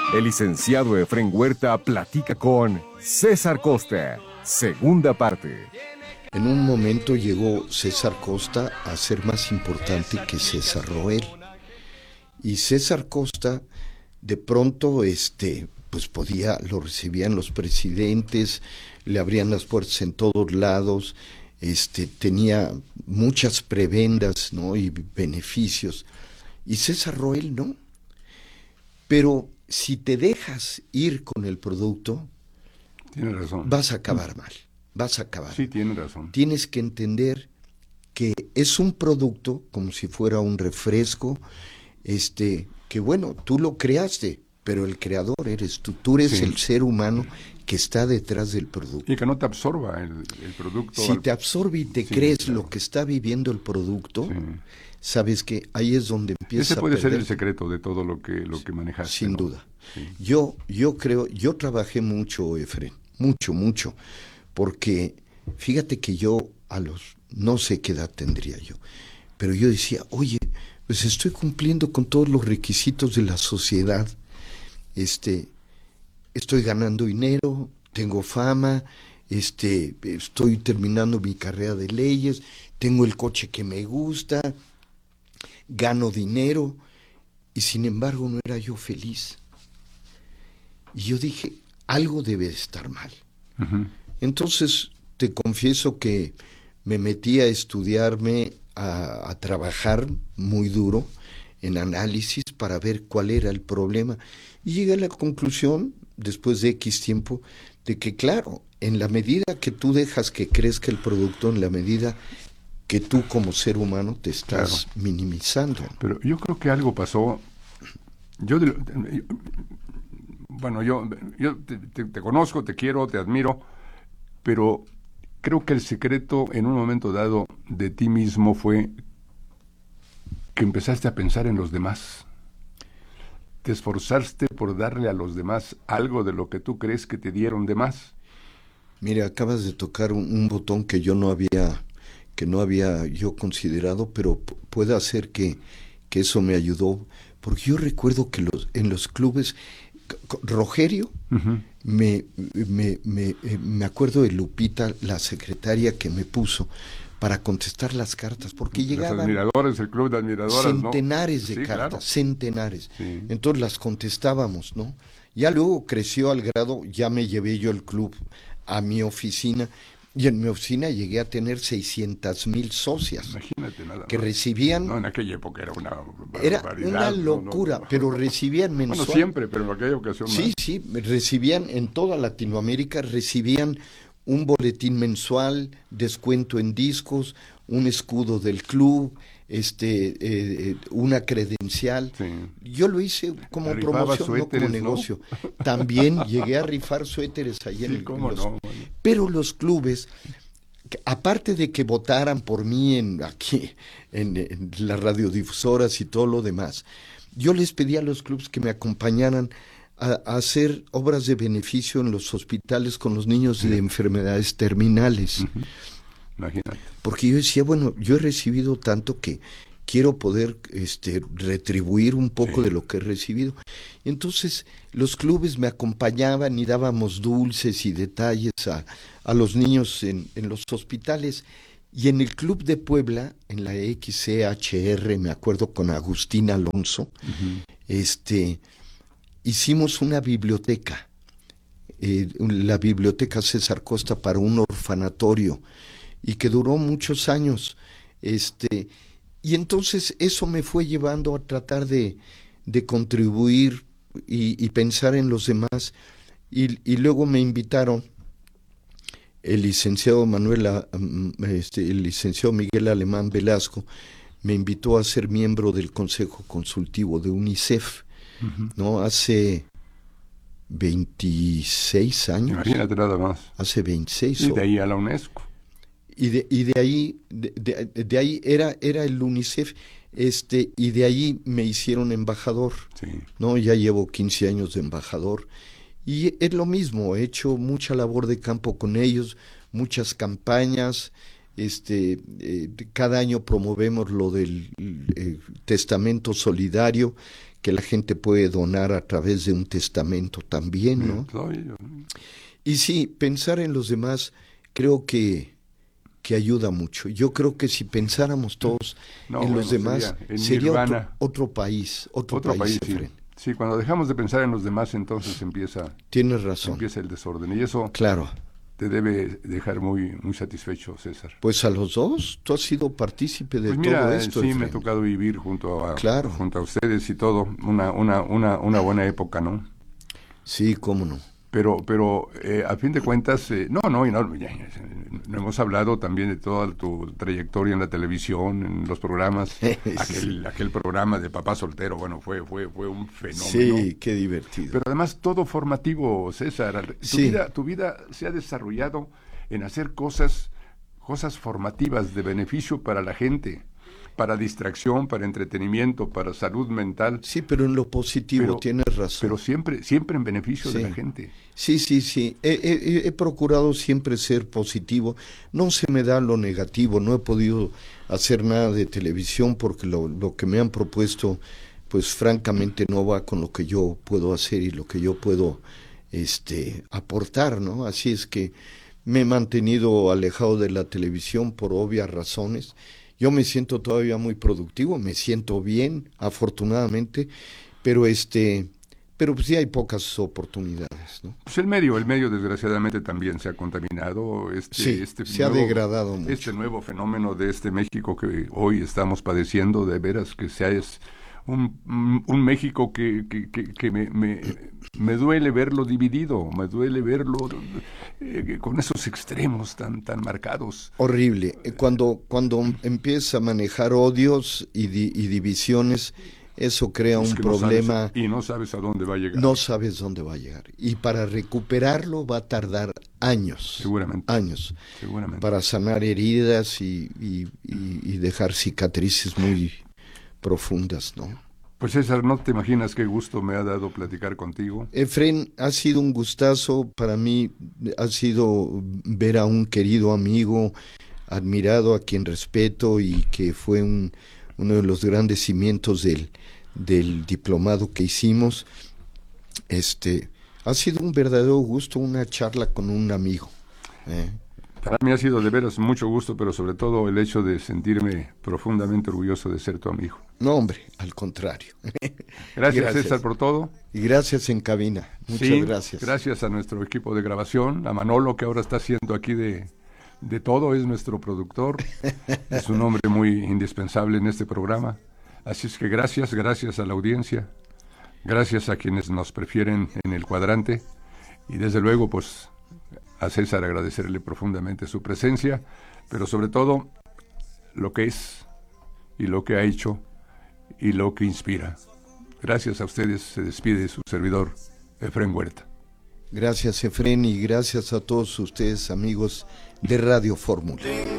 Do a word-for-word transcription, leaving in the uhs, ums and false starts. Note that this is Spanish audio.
El licenciado Efrén Huerta platica con César Costa, segunda parte. En un momento llegó César Costa a ser más importante que César Roel. Y César Costa, de pronto, este, pues podía, lo recibían los presidentes, le abrían las puertas en todos lados, este, tenía muchas prebendas, ¿no? Y beneficios. Y César Roel no. Pero si te dejas ir con el producto, tiene razón, vas a acabar mal, vas a acabar. Sí, tiene razón. Tienes que entender que es un producto como si fuera un refresco, este, que bueno, tú lo creaste, pero el creador eres tú, tú eres sí. el ser humano que está detrás del producto. Y que no te absorba el, el producto. Si te absorbe y te sí, crees claro. lo que está viviendo el producto, sí. sabes que ahí es donde empieza Ese puede a perder. ser el secreto de todo lo que lo que manejaste. Sin ¿no? duda. Sí. Yo, yo creo, yo trabajé mucho, Efrén, mucho, mucho, porque fíjate que yo a los, no sé qué edad tendría yo, pero yo decía, oye, pues estoy cumpliendo con todos los requisitos de la sociedad, este, estoy ganando dinero, tengo fama, este, estoy terminando mi carrera de leyes, tengo el coche que me gusta, gano dinero, y sin embargo no era yo feliz. Y yo dije, algo debe estar mal. Uh-huh. Entonces, te confieso que me metí a estudiarme, a, a trabajar muy duro en análisis para ver cuál era el problema. Y llegué a la conclusión, después de X tiempo, de que claro, en la medida que tú dejas que crezca el producto, en la medida que tú como ser humano te estás claro. minimizando. Pero yo creo que algo pasó. Yo, yo bueno, yo, yo te, te, te conozco, te quiero, te admiro, pero creo que el secreto en un momento dado de ti mismo fue que empezaste a pensar en los demás. Te esforzaste por darle a los demás algo de lo que tú crees que te dieron de más. Mira, acabas de tocar un, un botón que yo no había, que no había yo considerado, pero p- puede hacer que, que eso me ayudó, porque yo recuerdo que los, en los clubes, Rogerio, uh-huh. me, me, me, me acuerdo de Lupita, la secretaria que me puso para contestar las cartas, porque los llegaban admiradores, el club de admiradores, centenares ¿no? de sí, cartas, claro. centenares. Sí. Entonces las contestábamos, ¿no? Ya luego creció al grado, ya me llevé yo el club a mi oficina, y en mi oficina llegué a tener seiscientas mil socias. Imagínate nada más. Que recibían... No, en aquella época era una Era una locura, no, no, no. pero recibían mensual. Bueno, siempre, pero en aquella ocasión Sí, más. sí, recibían en toda Latinoamérica, recibían un boletín mensual, descuento en discos, un escudo del club, este, eh, una credencial. Sí. Yo lo hice como Rifaba promoción, suéteres, no como negocio. ¿No? También llegué a rifar suéteres allá sí, en el cómo los, no, bueno. Pero los clubes, aparte de que votaran por mí en aquí en, en las radiodifusoras y todo lo demás, yo les pedí a los clubes que me acompañaran a, a hacer obras de beneficio en los hospitales con los niños sí. de enfermedades terminales. Uh-huh. Imagínate. Porque yo decía, bueno, yo he recibido tanto que quiero poder este, retribuir un poco sí. de lo que he recibido. Entonces, los clubes me acompañaban y dábamos dulces y detalles a, a los niños en, en los hospitales. Y en el Club de Puebla, en la X C H R, me acuerdo con Agustín Alonso, uh-huh. este, hicimos una biblioteca, eh, la biblioteca César Costa para un orfanatorio, y que duró muchos años, este, y entonces eso me fue llevando a tratar de, de contribuir y, y pensar en los demás, y, y luego me invitaron el licenciado Manuel, este, el licenciado Miguel Alemán Velasco, me invitó a ser miembro del Consejo Consultivo de UNICEF, uh-huh. ¿no? Hace veintiséis años. Imagínate nada más. Hace veintiséis. Y de ahí a la UNESCO. Y de, y de ahí, de, de, de ahí era, era el UNICEF, este, y de ahí me hicieron embajador, sí. ¿no? Ya llevo quince años de embajador, y es lo mismo, he hecho mucha labor de campo con ellos, muchas campañas, este, eh, cada año promovemos lo del eh, testamento solidario, que la gente puede donar a través de un testamento también, ¿no? Y sí, pensar en los demás creo que, que ayuda mucho. Yo creo que si pensáramos todos no, en bueno, los demás, sería, en sería otro, otro país, otro, otro país. país sí. sí, cuando dejamos de pensar en los demás, entonces empieza, Tienes razón. empieza el desorden. Y eso claro. te debe dejar muy, muy satisfecho, César. Pues a los dos, tú has sido partícipe de pues mira, todo esto. Sí, Efraín. me ha tocado vivir junto a, claro. junto a ustedes y todo, una, una, una, una buena época, ¿no? Sí, cómo no. Pero, pero eh, a fin de cuentas, eh, no, no, y no, ya, ya, no hemos hablado también de toda tu trayectoria en la televisión, en los programas, sí. aquel, aquel programa de Papá Soltero, bueno, fue, fue, fue un fenómeno. Sí, qué divertido. Pero además todo formativo, César. Tu, sí. vida, tu vida se ha desarrollado en hacer cosas, cosas formativas de beneficio para la gente, para distracción, para entretenimiento, para salud mental. Sí, pero en lo positivo, pero, tienes razón. Pero siempre, siempre en beneficio sí. de la gente. Sí, sí, sí. He, he, he procurado siempre ser positivo. No se me da lo negativo. No he podido hacer nada de televisión porque lo, lo que me han propuesto, pues francamente no va con lo que yo puedo hacer y lo que yo puedo este, aportar, ¿no? Así es que me he mantenido alejado de la televisión por obvias razones. Yo me siento todavía muy productivo, me siento bien, afortunadamente, pero este, pero pues sí hay pocas oportunidades, ¿no? Pues el medio, el medio desgraciadamente también se ha contaminado. Este, sí, este se nuevo, ha degradado mucho. Este nuevo fenómeno de este México que hoy estamos padeciendo, de veras que sea es un, un México que, que, que, que me, me, me duele verlo dividido, me duele verlo eh, con esos extremos tan, tan marcados. Horrible. Cuando, cuando empieza a manejar odios y, di, y divisiones, eso crea es un problema. No sabes, y no sabes a dónde va a llegar. No sabes dónde va a llegar. Y para recuperarlo va a tardar años. Seguramente. Años. Seguramente. Para sanar heridas y, y, y, y dejar cicatrices muy profundas, ¿no? Pues César, no te imaginas qué gusto me ha dado platicar contigo. Efraín, ha sido un gustazo para mí, ha sido ver a un querido amigo, admirado, a quien respeto y que fue un, uno de los grandes cimientos del, del diplomado que hicimos. Este, ha sido un verdadero gusto, una charla con un amigo. ¿eh? Para mí ha sido de veras mucho gusto, pero sobre todo el hecho de sentirme profundamente orgulloso de ser tu amigo. No, hombre, al contrario. Gracias, gracias. César, por todo. Y gracias en cabina. Muchas sí, gracias. Gracias a nuestro equipo de grabación, a Manolo, que ahora está haciendo aquí de, de todo, es nuestro productor. Es un hombre muy indispensable en este programa. Así es que gracias, gracias a la audiencia, gracias a quienes nos prefieren en el cuadrante y desde luego, pues, a César agradecerle profundamente su presencia, pero sobre todo lo que es y lo que ha hecho y lo que inspira. Gracias a ustedes, se despide su servidor, Efraín Huerta. Gracias, Efraín, y gracias a todos ustedes, amigos de Radio Fórmula.